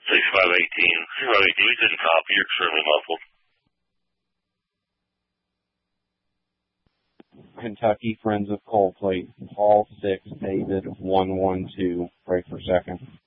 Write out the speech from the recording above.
6518. 6518, we couldn't copy. You're extremely muffled. Kentucky Friends of Cold Plate, Hall 6, David 112, break for second.